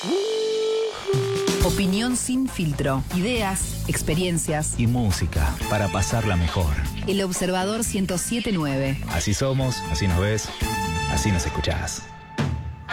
Opinión sin filtro. Ideas, experiencias y música para pasarla mejor. El Observador 107.9. Así somos, así nos ves, así nos escuchás.